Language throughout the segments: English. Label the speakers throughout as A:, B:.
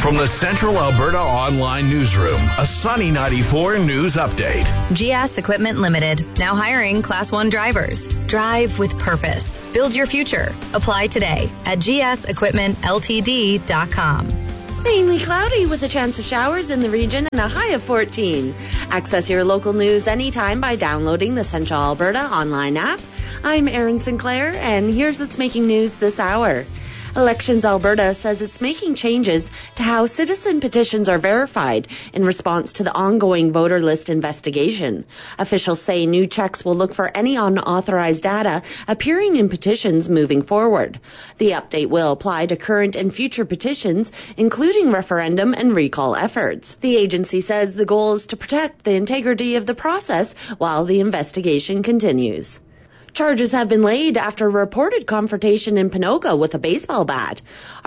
A: From the Central Alberta Online Newsroom, a Sunny 94 news update.
B: GS Equipment Limited, now hiring Class 1 drivers. Drive with purpose. Build your future. Apply today at gsequipmentltd.com.
C: Mainly cloudy with a chance of showers in the region and a high of 14. Access your local news anytime by downloading the Central Alberta online app. I'm Erin Sinclair, and here's what's making news this hour. Elections Alberta says it's making changes to how citizen petitions are verified in response to the ongoing voter list investigation. Officials say new checks will look for any unauthorized data appearing in petitions moving forward. The update will apply to current and future petitions, including referendum and recall efforts. The agency says the goal is to protect the integrity of the process while the investigation continues. Charges have been laid after a reported confrontation in Pinoga with a baseball bat.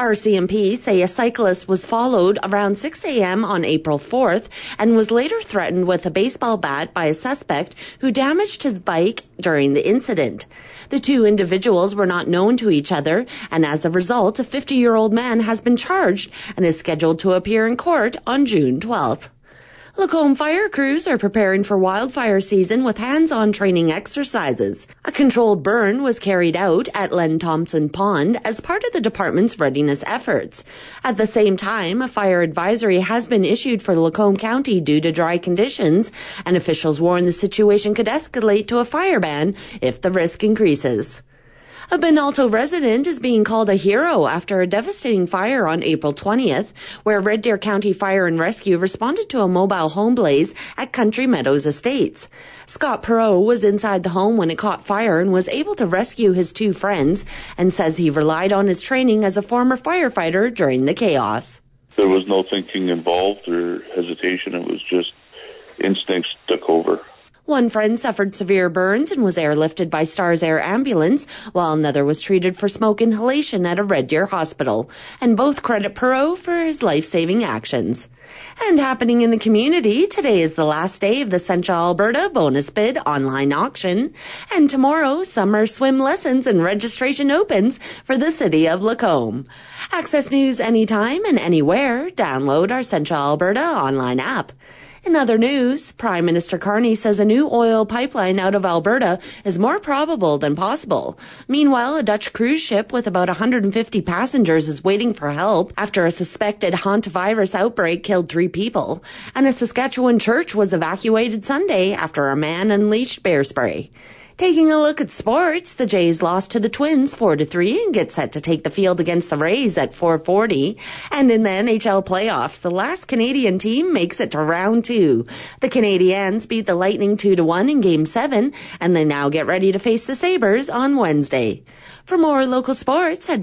C: RCMP say a cyclist was followed around 6 a.m. on April 4th and was later threatened with a baseball bat by a suspect who damaged his bike during the incident. The two individuals were not known to each other, and as a result, a 50-year-old man has been charged and is scheduled to appear in court on June 12th. Lacombe fire crews are preparing for wildfire season with hands-on training exercises. A controlled burn was carried out at Len Thompson Pond as part of the department's readiness efforts. At the same time, a fire advisory has been issued for Lacombe County due to dry conditions, and officials warn the situation could escalate to a fire ban if the risk increases. A Benalto resident is being called a hero after a devastating fire on April 20th, where Red Deer County Fire and Rescue responded to a mobile home blaze at Country Meadows Estates. Scott Perot was inside the home when it caught fire and was able to rescue his two friends, and says he relied on his training as a former firefighter during the chaos.
D: There was no thinking involved or hesitation. It was just instincts took over.
C: One friend suffered severe burns and was airlifted by Stars Air Ambulance, while another was treated for smoke inhalation at a Red Deer hospital. And both credit Perot for his life-saving actions. And happening in the community, today is the last day of the Central Alberta Bonus Bid online auction. And tomorrow, summer swim lessons and registration opens for the city of Lacombe. Access news anytime and anywhere. Download our Central Alberta online app. In other news, Prime Minister Carney says a new oil pipeline out of Alberta is more probable than possible. Meanwhile, a Dutch cruise ship with about 150 passengers is waiting for help after a suspected hantavirus outbreak killed 3 people. And a Saskatchewan church was evacuated Sunday after a man unleashed bear spray. Taking a look at sports, the Jays lost to the Twins 4-3 and get set to take the field against the Rays at 4:40. And in the NHL playoffs, the last Canadian team makes it to round 2. The Canadiens beat the Lightning 2-1 in Game 7, and they now get ready to face the Sabres on Wednesday. For more local sports, head to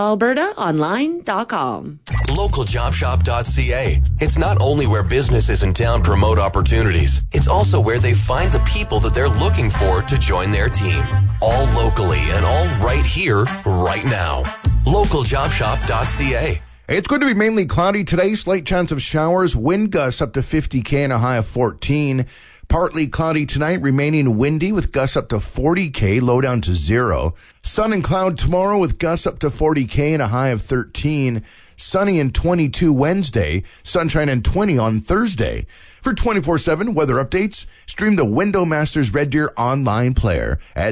C: centralalbertaonline.com.
E: LocalJobShop.ca. It's not only where businesses in town promote opportunities, it's also where they find the people that they're looking for to join their team. All locally and all right here, right now. LocalJobShop.ca.
F: It's going to be mainly cloudy today, slight chance of showers, wind gusts up to 50 and a high of 14. Partly cloudy tonight, remaining windy with gusts up to 40 low down to 0. Sun and cloud tomorrow with gusts up to 40 and a high of 13. Sunny and 22 Wednesday, sunshine and 20 on Thursday. For 24/7 weather updates, stream the Window Masters Red Deer online player at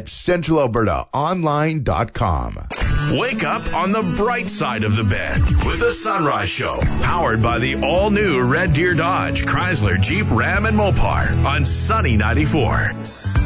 F: centralalbertaonline.com.
A: Wake up on the bright side of the bed with the Sunrise Show, powered by the all-new Red Deer Dodge, Chrysler, Jeep, Ram, and Mopar on Sunny 94.